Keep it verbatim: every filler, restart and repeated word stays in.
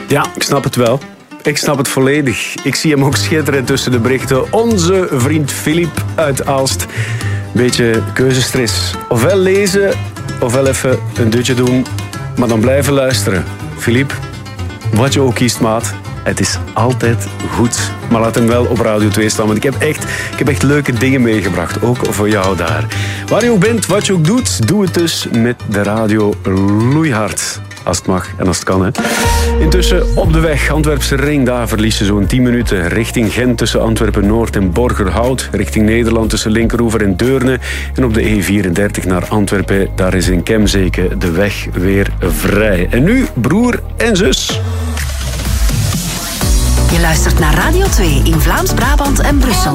Ja, ik snap het wel. Ik snap het volledig. Ik zie hem ook schitteren tussen de berichten. Onze vriend Filip uit Aalst. Beetje keuzestress. Ofwel lezen, ofwel even een dutje doen. Maar dan blijven luisteren. Filip, wat je ook kiest, maat. Het is altijd goed. Maar laat hem wel op Radio twee staan. Want ik heb echt, ik heb echt leuke dingen meegebracht. Ook voor jou daar. Waar je ook bent, wat je ook doet, doe het dus met de radio loeihard. Als het mag en als het kan, hè. Intussen op de weg Antwerpse ring. Daar verlies je zo'n tien minuten. Richting Gent tussen Antwerpen-Noord en Borgerhout. Richting Nederland tussen Linkeroever en Deurne. En op de E vierendertig naar Antwerpen. Daar is in Kemzeke de weg weer vrij. En nu broer en zus. Je luistert naar Radio twee in Vlaams-Brabant en Brussel.